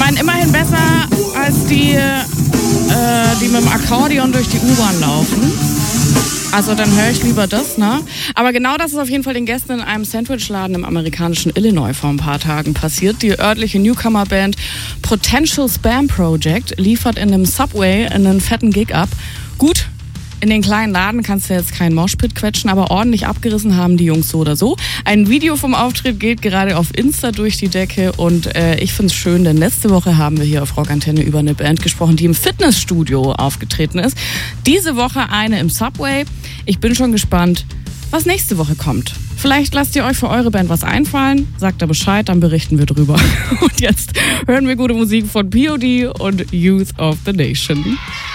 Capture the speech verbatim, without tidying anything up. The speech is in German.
meine, immerhin besser als die, äh, die mit dem Akkordeon durch die U-Bahn laufen. Also dann höre ich lieber das, ne? Aber genau das ist auf jeden Fall den Gästen in einem Sandwichladen im amerikanischen Illinois vor ein paar Tagen passiert. Die örtliche Newcomer-Band Potential Spam Project liefert in einem Subway einen fetten Gig ab. Gut, in den kleinen Laden kannst du jetzt keinen Moshpit quetschen, aber ordentlich abgerissen haben die Jungs so oder so. Ein Video vom Auftritt geht gerade auf Insta durch die Decke und äh, ich find's schön, denn letzte Woche haben wir hier auf Rock Antenne über eine Band gesprochen, die im Fitnessstudio aufgetreten ist. Diese Woche eine im Subway. Ich bin schon gespannt, was nächste Woche kommt. Vielleicht lasst ihr euch für eure Band was einfallen, sagt da Bescheid, dann berichten wir drüber. Und jetzt hören wir gute Musik von P O D und Youth of the Nation.